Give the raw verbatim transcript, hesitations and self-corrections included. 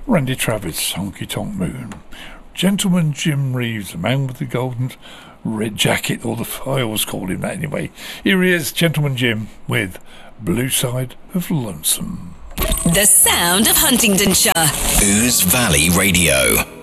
Randy Travis, Honky Tonk Moon. Gentleman Jim Reeves, the man with the golden red jacket, or the I always called him that anyway. Here he is, Gentleman Jim, with Blue Side of Lonesome. The sound of Huntingdonshire. Ouse Valley Radio.